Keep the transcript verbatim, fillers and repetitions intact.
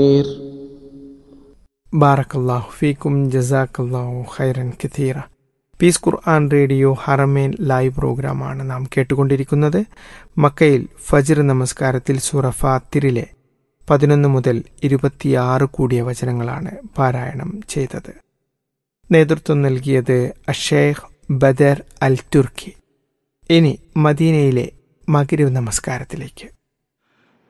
ബാറക്കല്ലാഹു ഫീക്കും ജസാക്കല്ലാഹു ഖൈറൻ കഥീറ. പീസ് ഖുർആൻ റേഡിയോ ഹറമേൻ ലൈവ് പ്രോഗ്രാമാണ് നാം കേട്ടുകൊണ്ടിരിക്കുന്നത്. മക്കയിൽ ഫജ്ർ നമസ്കാരത്തിൽ സൂറ ഫാത്തിറിലെ പതിനൊന്ന് മുതൽ ഇരുപത്തിയാറ് കൂടിയ വചനങ്ങളാണ് പാരായണം ചെയ്തത്. നേതൃത്വം നൽകിയത് അഷേഖ് ബദർ അൽ തുർക്കി. ഇനി മദീനയിലെ മഗ്രിബ് നമസ്കാരത്തിലേക്ക്.